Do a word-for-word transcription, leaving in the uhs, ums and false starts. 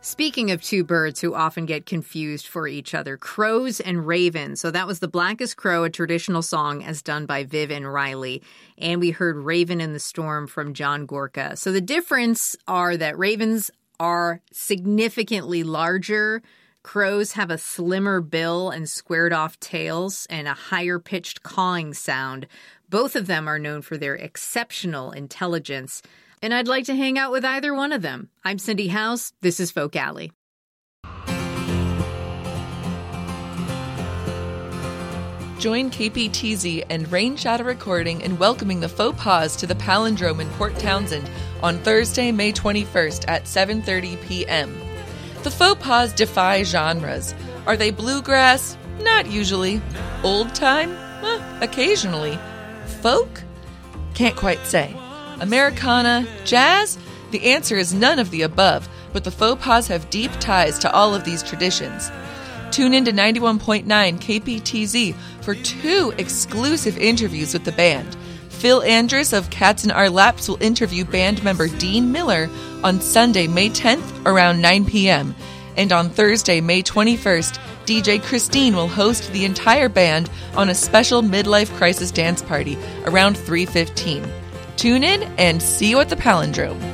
Speaking of two birds who often get confused for each other, crows and ravens. So that was The Blackest Crow, a traditional song as done by Viv and Riley. And we heard Raven in the Storm from John Gorka. So the difference are that ravens are significantly larger. Crows have a slimmer bill and squared off tails and a higher pitched cawing sound. Both of them are known for their exceptional intelligence. And I'd like to hang out with either one of them. I'm Cindy House. This is Folk Alley. Join K P T Z and Rain Shadow Recording in welcoming the Faux Pas to the Palindrome in Port Townsend on Thursday, May twenty-first at seven thirty p.m. The Faux Pas defy genres. Are they bluegrass? Not usually. Old time? Eh, occasionally. Folk? Can't quite say. Americana? Jazz? The answer is none of the above, but the Faux Pas have deep ties to all of these traditions. Tune in to ninety-one point nine K P T Z for two exclusive interviews with the band. Phil Andrus of Cats in Our Laps will interview band member Dean Miller on Sunday, May tenth around nine p.m. And on Thursday, May twenty-first, D J Christine will host the entire band on a special midlife crisis dance party around three fifteen. Tune in and see you at the Palindrome.